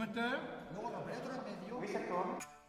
meter. Luego lo meto en medio. Oui, c'est toi.